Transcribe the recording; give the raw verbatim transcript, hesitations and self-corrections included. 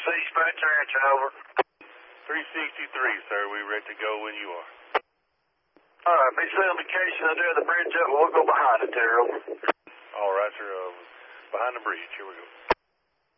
Spatch Ranch, over. three sixty-three, sir. We ready to go when you are. All right, be sailing vacation out there at the bridge up, we'll go behind it there, over. All right, sir. Uh, behind the bridge. Here we go.